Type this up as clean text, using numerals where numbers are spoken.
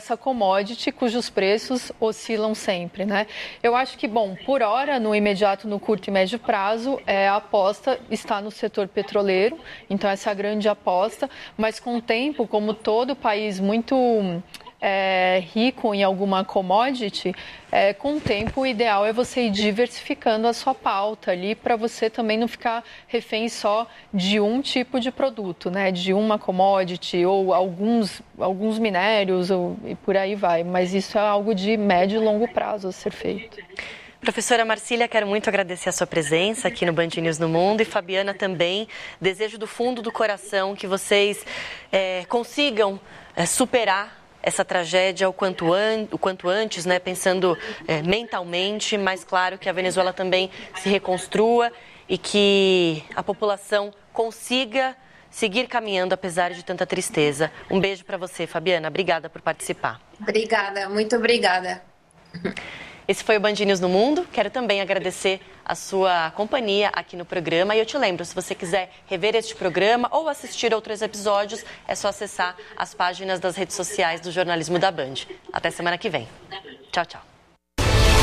essa commodity cujos preços oscilam sempre, né? Eu acho que, bom, por hora, no imediato, no curto e médio prazo, a aposta está no setor petroleiro, então essa é a grande aposta, mas com o tempo, como todo país muito rico em alguma commodity, com o tempo o ideal é você ir diversificando a sua pauta ali para você também não ficar refém só de um tipo de produto, né? De uma commodity ou alguns minérios e por aí vai. Mas isso é algo de médio e longo prazo a ser feito. Professora Marcília, quero muito agradecer a sua presença aqui no Band News no Mundo e Fabiana também. Desejo do fundo do coração que vocês consigam superar essa tragédia o quanto antes, né, pensando mentalmente, mas claro que a Venezuela também se reconstrua e que a população consiga seguir caminhando apesar de tanta tristeza. Um beijo para você, Fabiana. Obrigada por participar. Obrigada, muito obrigada. Esse foi o Band News no Mundo. Quero também agradecer a sua companhia aqui no programa. E eu te lembro, se você quiser rever este programa ou assistir outros episódios, é só acessar as páginas das redes sociais do Jornalismo da Band. Até semana que vem. Tchau, tchau.